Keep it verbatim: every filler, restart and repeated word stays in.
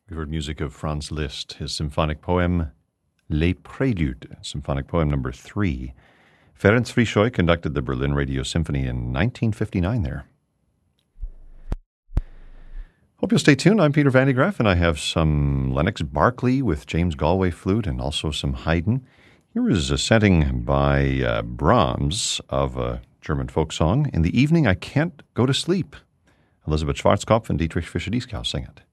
We heard music of Franz Liszt, his symphonic poem, Les Préludes, symphonic poem number three. Ferenc Frischoy conducted the Berlin Radio Symphony in nineteen fifty-nine there. Hope you'll stay tuned. I'm Peter Van de Graaff, and I have some Lennox Barclay with James Galway flute and also some Haydn. Here is a setting by uh, Brahms of a German folk song, In the Evening I Can't Go to Sleep. Elizabeth Schwarzkopf and Dietrich Fischer-Dieskau sing it.